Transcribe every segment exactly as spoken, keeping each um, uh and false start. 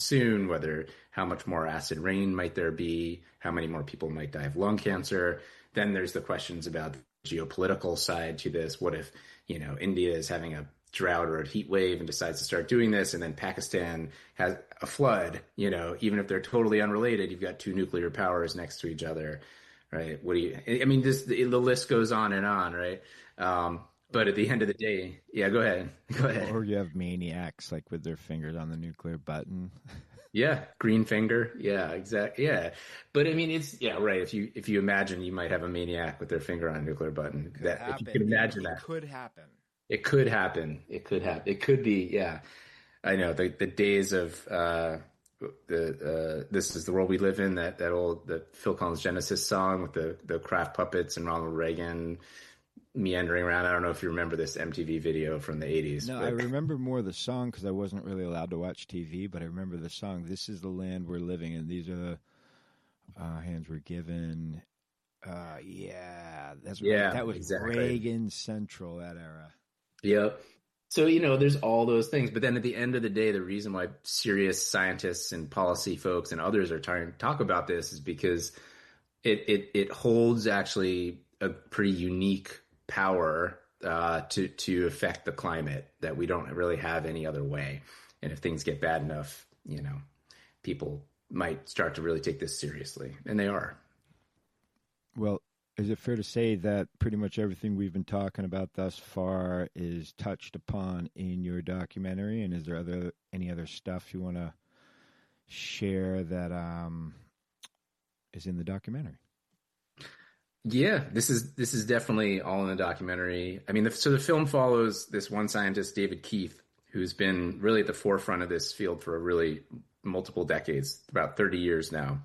soon, whether how much more acid rain might there be, how many more people might die of lung cancer. Then there's the questions about the geopolitical side to this. What if, you know, India is having a drought or a heat wave and decides to start doing this, and then Pakistan has a flood, you know, even if they're totally unrelated, you've got two nuclear powers next to each other, right? What do you, I mean, this, the, the list goes on and on, right? Um, but at the end of the day, yeah, go ahead. Go ahead. Or you have maniacs like with their fingers on the nuclear button. Yeah, green finger. Yeah, exactly. Yeah, but I mean, it's yeah, right. If you if you imagine, you might have a maniac with their finger on a nuclear button. Could That happen. if you could imagine it, that, it could happen. it could happen. It could happen. It could be. Yeah, I know the the days of uh, the uh, "This Is the World We Live In," that that old the Phil Collins Genesis song with the the craft puppets and Ronald Reagan meandering around. I don't know if you remember this M T V video from the eighties. No, but... I remember more the song because I wasn't really allowed to watch T V, but I remember the song, "This is the land we're living in. These are the uh, hands we're given." Uh, yeah, that's right. Yeah, That was exactly. Reagan Central, that era. Yep. So, you know, there's all those things. But then at the end of the day, the reason why serious scientists and policy folks and others are trying to talk about this is because it, it, it holds actually a pretty unique power uh, to to affect the climate that we don't really have any other way. And if things get bad enough, you know, people might start to really take this seriously, and they are. Well, is it fair to say that pretty much everything we've been talking about thus far is touched upon in your documentary? And is there other any other stuff you want to share that um, is in the documentary? Yeah, this is this is definitely all in the documentary. I mean, the, so the film follows this one scientist, David Keith, who's been really at the forefront of this field for a really multiple decades, about thirty years now.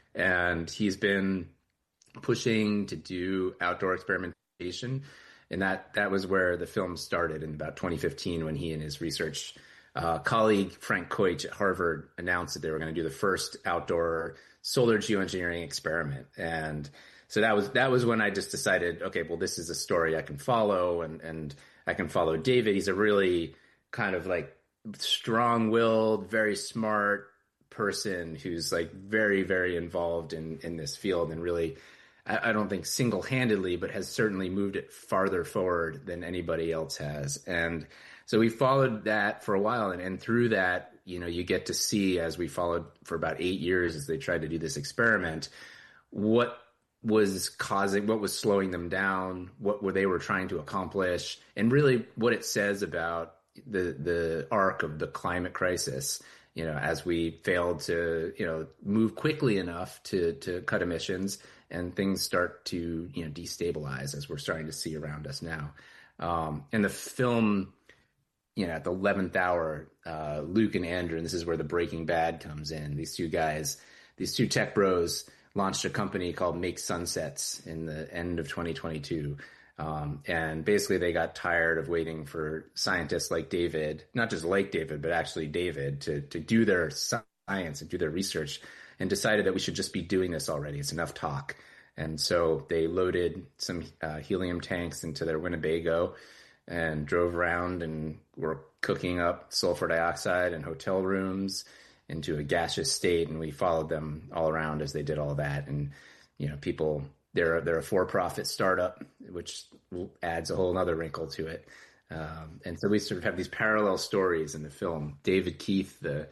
And he's been pushing to do outdoor experimentation. And that, that was where the film started in about twenty fifteen when he and his research uh, colleague, Frank Koich at Harvard, announced that they were going to do the first outdoor solar geoengineering experiment. And so that was that was when I just decided, okay, well, this is a story I can follow, and, and I can follow David. He's a really kind of like strong-willed, very smart person who's like very, very involved in, in this field, and really, I, I don't think single-handedly, but has certainly moved it farther forward than anybody else has. And so we followed that for a while, and, and through that, you know, you get to see, as we followed for about eight years as they tried to do this experiment, what was causing, what was slowing them down, what were they were trying to accomplish, and really what it says about the the arc of the climate crisis. You know, as we failed to, you know, move quickly enough to to cut emissions, and things start to, you know, destabilize, as we're starting to see around us now. Um, and the film, you know, at the eleventh hour, uh, Luke and Andrew, and this is where the Breaking Bad comes in. These two guys, these two tech bros, launched a company called Make Sunsets in the end of twenty twenty-two. Um, and basically they got tired of waiting for scientists like David, not just like David, but actually David, to, to do their science and do their research, and decided that we should just be doing this already. It's enough talk. And so they loaded some uh, helium tanks into their Winnebago and drove around and were cooking up sulfur dioxide in hotel rooms into a gaseous state, and we followed them all around as they did all that. And, you know, people, they're, they're a for-profit startup, which adds a whole other wrinkle to it. Um, and so we sort of have these parallel stories in the film. David Keith, the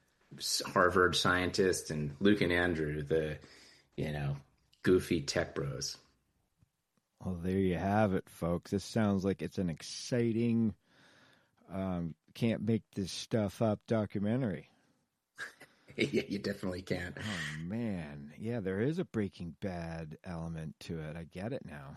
Harvard scientist, and Luke and Andrew, the, you know, goofy tech bros. Well, there you have it, folks. This sounds like it's an exciting, um, can't make this stuff up documentary. Yeah, you definitely can. Oh, man. Yeah, there is a Breaking Bad element to it. I get it now.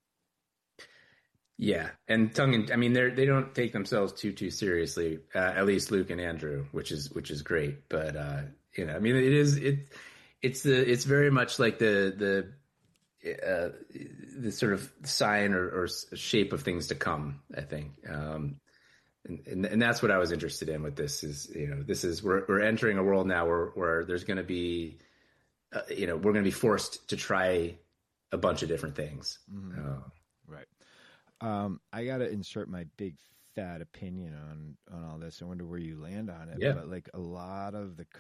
Yeah, and tongue and I mean, they they don't take themselves too too seriously. Uh, at least Luke and Andrew, which is which is great. But uh, you know, I mean, it is it it's the it's very much like the the uh, the sort of sign or, or shape of things to come, I think. Um, And, and and that's what I was interested in with this is, you know, this is, we're, we're entering a world now where, where there's going to be, uh, you know, we're going to be forced to try a bunch of different things. Mm-hmm. Uh, right. Um, I got to insert my big fat opinion on, on all this. I wonder where you land on it. Yeah. But like a lot of the